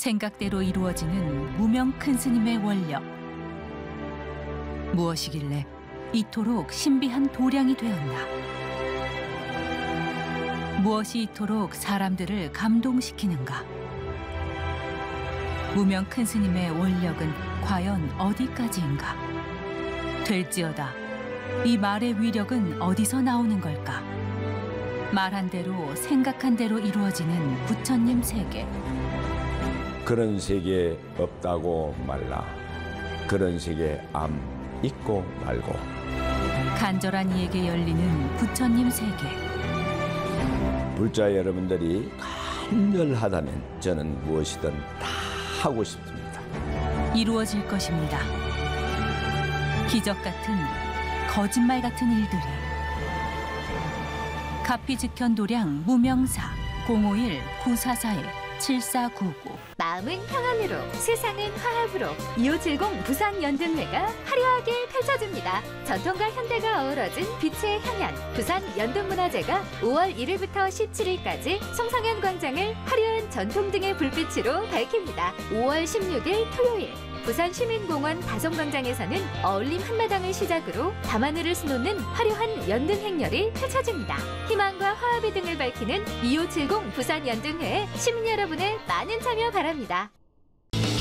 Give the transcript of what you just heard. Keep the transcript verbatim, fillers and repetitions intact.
생각대로 이루어지는 무명 큰 스님의 원력. 무엇이길래 이토록 신비한 도량이 되었나? 무엇이 이토록 사람들을 감동시키는가? 무명 큰 스님의 원력은 과연 어디까지인가? 될지어다, 이 말의 위력은 어디서 나오는 걸까? 말한 대로 생각한 대로 이루어지는 부처님 세계. 그런 세계 없다고 말라. 그런 세계 암 있고 말고. 간절한 이에게 열리는 부처님 세계. 불자 여러분들이 간절하다면 저는 무엇이든 다 하고 싶습니다. 이루어질 것입니다. 기적 같은, 거짓말 같은 일들이. 가피즉현도량 무명사 공오일 구사사일 칠사구구. 마음은 평안으로, 세상은 화합으로 이오칠공 부산연등회가 화려하게 펼쳐집니다. 전통과 현대가 어우러진 빛의 향연 부산연등문화제가 오월 일일부터 십칠일까지 송성현 광장을 화려한 전통등의 불빛으로 밝힙니다. 오월 십육일 토요일 부산시민공원 다솜광장에서는 어울림 한마당을 시작으로 밤하늘을 수놓는 화려한 연등 행렬이 펼쳐집니다. 희망과 화합의 등을 밝히는 이오칠공 부산연등회에 시민 여러분의 많은 참여 바랍니다.